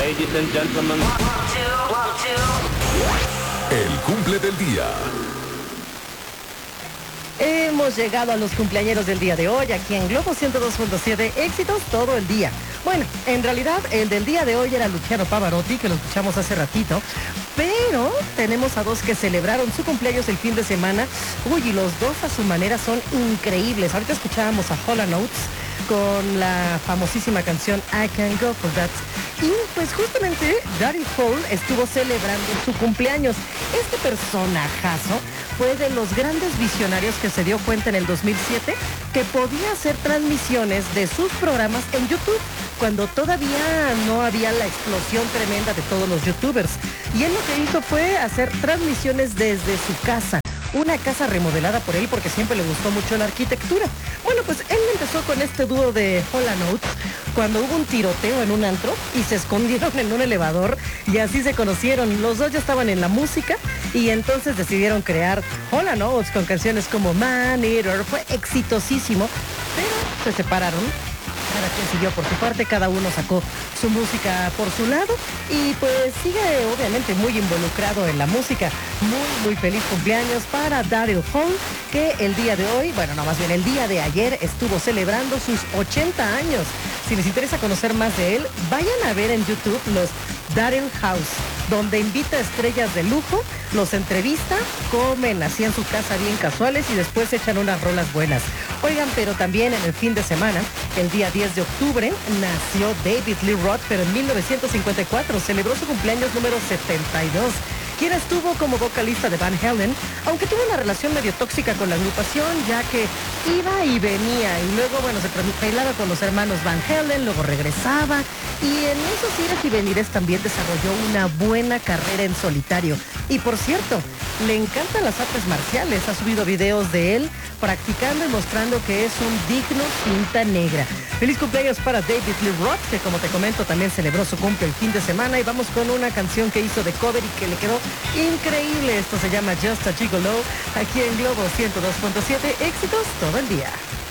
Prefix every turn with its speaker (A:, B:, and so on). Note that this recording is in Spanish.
A: Ladies and gentlemen.
B: El cumple del día.
C: Hemos llegado a los cumpleañeros del día de hoy, aquí en Globo 102.7, éxitos todo el día. Bueno, en realidad el del día de hoy era Luciano Pavarotti, que lo escuchamos hace ratito, pero tenemos a dos que celebraron su cumpleaños el fin de semana. Uy, y los dos a su manera son increíbles. Ahorita escuchábamos a Hall & Oates con la famosísima canción I Can Go For That. Y pues justamente Daryl Hall estuvo celebrando su cumpleaños. Este personajazo fue de los grandes visionarios que se dio cuenta en el 2007 que podía hacer transmisiones de sus programas en YouTube, cuando todavía no había la explosión tremenda de todos los youtubers. Y él lo que hizo fue hacer transmisiones desde su casa. Una casa remodelada por él porque siempre le gustó mucho la arquitectura. Bueno, pues él empezó con este dúo de Hall & Oates cuando hubo un tiroteo en un antro y se escondieron en un elevador y así se conocieron. Los dos ya estaban en la música y entonces decidieron crear Hall & Oates con canciones como Man Eater. Fue exitosísimo, pero se separaron. Cada quien siguió por su parte, cada uno sacó su música por su lado y pues sigue obviamente muy involucrado en la música. Muy feliz cumpleaños para Daryl Hall, que el día de hoy, bueno, no, más bien el día de ayer estuvo celebrando sus 80 años. Si les interesa conocer más de él, vayan a ver en YouTube los Daryl House, donde invita a estrellas de lujo, los entrevista, comen así en su casa bien casuales y después echan unas rolas buenas. Oigan, pero también en el fin de semana, el día 10 de octubre, nació David Lee Roth, pero en 1954 celebró su cumpleaños número 72. Quien estuvo como vocalista de Van Halen, aunque tuvo una relación medio tóxica con la agrupación, ya que iba y venía, y luego, bueno, se pelaba con los hermanos Van Halen, luego regresaba, y en esos ires y venires también desarrolló una buena carrera en solitario. Y por cierto, le encantan las artes marciales, ha subido videos de él practicando y mostrando que es un digno cinta negra. Feliz cumpleaños para David Lee Roth, que como te comento también celebró su cumple el fin de semana, y vamos con una canción que hizo de cover y que le quedó increíble. Esto se llama Just a Gigolo, aquí en Globo 102.7, éxitos todo el día.